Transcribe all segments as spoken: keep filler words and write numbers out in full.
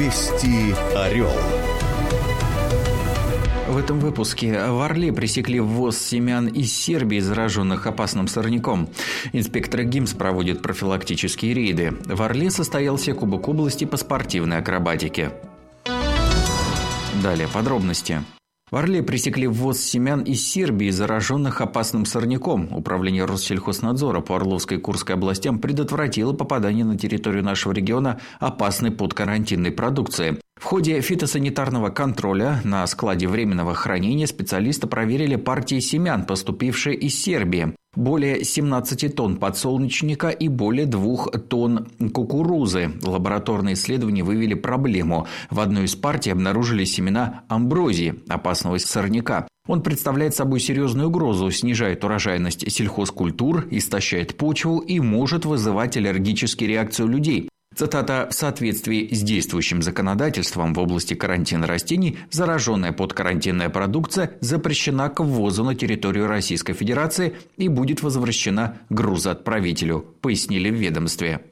Вести Орел. В этом выпуске в Орле пресекли ввоз семян из Сербии, зараженных опасным сорняком. Инспекторы ГИМС проводят профилактические рейды. В Орле состоялся Кубок области по спортивной акробатике. Далее подробности. В Орле пресекли ввоз семян из Сербии, зараженных опасным сорняком. Управление Россельхознадзора по Орловской и Курской областям предотвратило попадание на территорию нашего региона опасной подкарантинной продукции. В ходе фитосанитарного контроля на складе временного хранения специалисты проверили партии семян, поступившие из Сербии. Более семнадцати тонн подсолнечника и более двух тонн кукурузы. Лабораторные исследования выявили проблему. В одной из партий обнаружили семена амброзии, опасного сорняка. Он представляет собой серьезную угрозу, снижает урожайность сельхозкультур, истощает почву и может вызывать аллергические реакции у людей. Цитата: «В соответствии с действующим законодательством в области карантина растений, зараженная подкарантинная продукция запрещена к ввозу на территорию Российской Федерации и будет возвращена грузоотправителю», пояснили в ведомстве.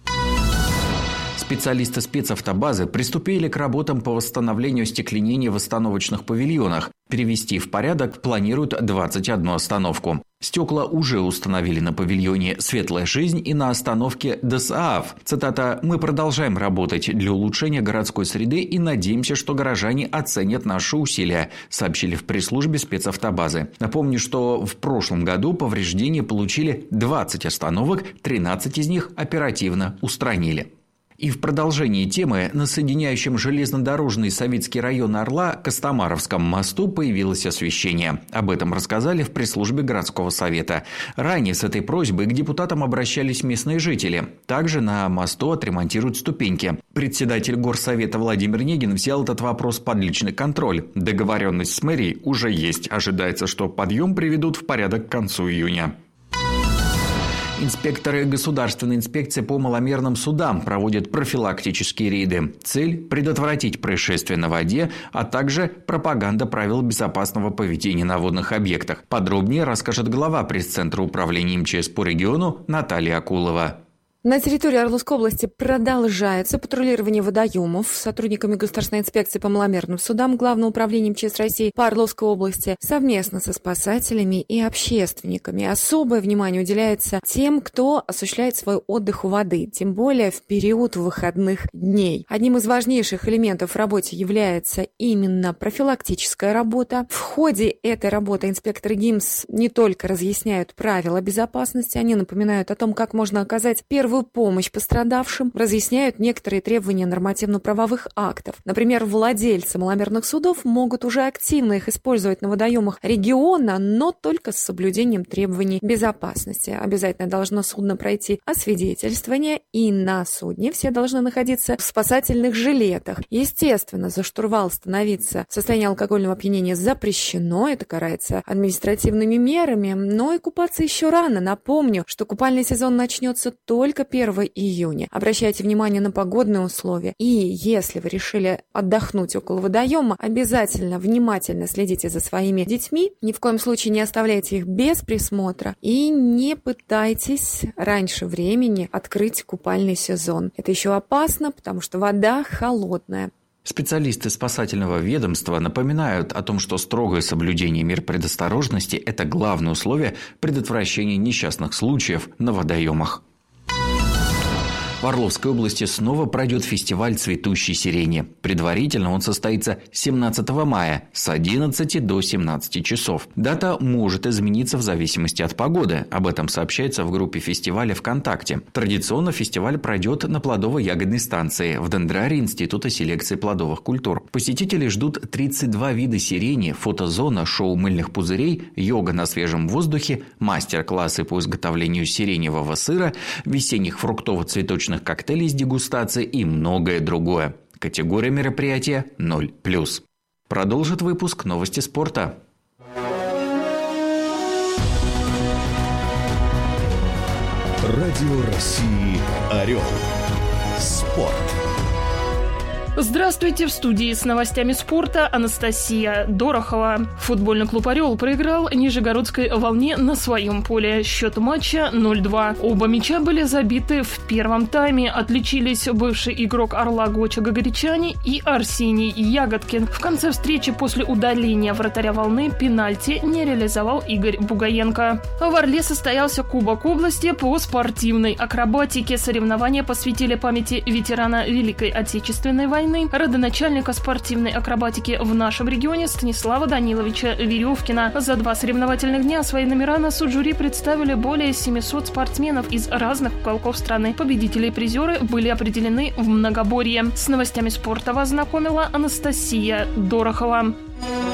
Специалисты спецавтобазы приступили к работам по восстановлению остекленения в остановочных павильонах. Привести в порядок планируют двадцать одну остановку. Стекла уже установили на павильоне «Светлая жизнь» и на остановке ДОСААФ. Цитата: «Мы продолжаем работать для улучшения городской среды и надеемся, что горожане оценят наши усилия», сообщили в пресс-службе спецавтобазы. Напомню, что в прошлом году повреждения получили двадцать остановок, тринадцать из них оперативно устранили. И в продолжении темы на соединяющем железнодорожный Советский район Орла Костомаровском мосту появилось освещение. Об этом рассказали в пресс-службе городского совета. Ранее с этой просьбой к депутатам обращались местные жители. Также на мосту отремонтируют ступеньки. Председатель горсовета Владимир Негин взял этот вопрос под личный контроль. Договоренность с мэрией уже есть. Ожидается, что подъем приведут в порядок к концу июня. Инспекторы Государственной инспекции по маломерным судам проводят профилактические рейды. Цель – предотвратить происшествия на воде, а также пропаганда правил безопасного поведения на водных объектах. Подробнее расскажет глава пресс-центра управления МЧС по региону Наталья Акулова. На территории Орловской области продолжается патрулирование водоемов. Сотрудниками Государственной инспекции по маломерным судам Главного управления МЧС России по Орловской области совместно со спасателями и общественниками. Особое внимание уделяется тем, кто осуществляет свой отдых у воды, тем более в период выходных дней. Одним из важнейших элементов в работе является именно профилактическая работа. В ходе этой работы инспекторы ГИМС не только разъясняют правила безопасности, они напоминают о том, как можно оказать первую помощь пострадавшим, разъясняют некоторые требования нормативно-правовых актов. Например, владельцы маломерных судов могут уже активно их использовать на водоемах региона, но только с соблюдением требований безопасности. Обязательно должно судно пройти освидетельствование, и на судне все должны находиться в спасательных жилетах. Естественно, за штурвал становиться в состоянии алкогольного опьянения запрещено, это карается административными мерами, но и купаться еще рано. Напомню, что купальный сезон начнется только первого июня. Обращайте внимание на погодные условия. И если вы решили отдохнуть около водоема, обязательно внимательно следите за своими детьми. Ни в коем случае не оставляйте их без присмотра. И не пытайтесь раньше времени открыть купальный сезон. Это еще опасно, потому что вода холодная. Специалисты спасательного ведомства напоминают о том, что строгое соблюдение мер предосторожности – это главное условие предотвращения несчастных случаев на водоемах. В Орловской области снова пройдет фестиваль цветущей сирени. Предварительно он состоится семнадцатого мая с одиннадцати до семнадцати часов. Дата может измениться в зависимости от погоды. Об этом сообщается в группе фестиваля ВКонтакте. Традиционно фестиваль пройдет на плодово-ягодной станции в дендрарии Института селекции плодовых культур. Посетителей ждут тридцать два вида сирени, фотозона, шоу мыльных пузырей, йога на свежем воздухе, мастер-классы по изготовлению сиреневого сыра, весенних фруктово-цветочных коктейлей с дегустацией и многое другое. Категория мероприятия ноль плюс. Продолжит выпуск новости спорта. Радио России «Орел». Спорт. Здравствуйте, в студии с новостями спорта Анастасия Дорохова. Футбольный клуб «Орел» проиграл Нижегородской «Волне» на своем поле. Счет матча ноль-два. Оба мяча были забиты в первом тайме. Отличились бывший игрок «Орла» Гоча Гагаричани и Арсений Ягодкин. В конце встречи после удаления вратаря «Волны» пенальти не реализовал Игорь Бугаенко. В «Орле» состоялся Кубок области по спортивной акробатике. Соревнования посвятили памяти ветерана Великой Отечественной войны, родоначальника спортивной акробатики в нашем регионе Станислава Даниловича Веревкина. За два соревновательных дня свои номера на суд жюри представили более семисот спортсменов из разных уголков страны. Победители и призеры были определены в многоборье. С новостями спорта вас знакомила Анастасия Дорохова.